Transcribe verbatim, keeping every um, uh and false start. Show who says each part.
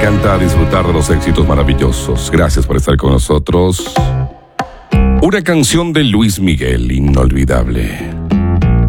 Speaker 1: encanta disfrutar de los éxitos maravillosos. Gracias por estar con nosotros. Una canción de Luis Miguel, inolvidable.